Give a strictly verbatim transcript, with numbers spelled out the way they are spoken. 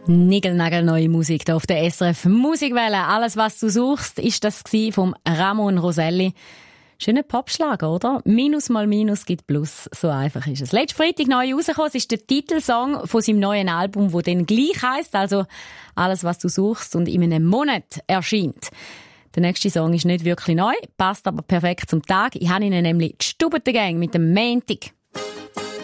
Nigelnagelneue Musik hier auf der S R F Musikwelle. Alles, was du suchst, ist das vom Ramon Roselli. Schöner Popschlager, oder? Minus mal Minus gibt Plus. So einfach ist es. Letzten Freitag neu rausgekommen. Es ist der Titelsong von seinem neuen Album, das dann gleich heisst. Also alles, was du suchst, und in einem Monat erscheint. Der nächste Song ist nicht wirklich neu, passt aber perfekt zum Tag. Ich habe Ihnen nämlich die Stubbentengang mit dem Montag